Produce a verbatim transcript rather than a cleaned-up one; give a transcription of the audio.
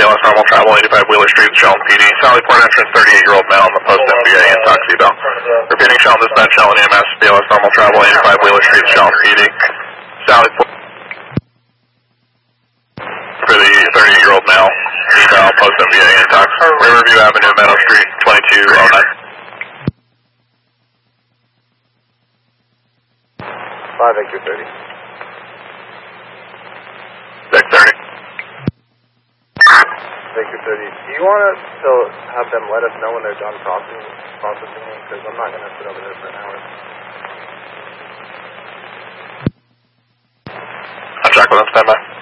S normal travel, eighty-five Wheeler Street, Sheldon P D. Sally Port entrance, thirty-eight-year-old male on the post M V A in Tuxedo. Repeating Sheldon dispatch, Sheldon E M S, B L S normal travel, eighty-five Wheeler Street, Sheldon P D. Sally Port for the thirty-eight-year-old male, eval, post M V A in Tux. Riverview Avenue, Meadow Street, twenty-two oh nine. five Victor thirty. Vic thirty. Victor thirty. Do you want us to have them let us know when they're done processing, processing it? Because I'm not going to sit over there for an hour. I'll check with them, stand by.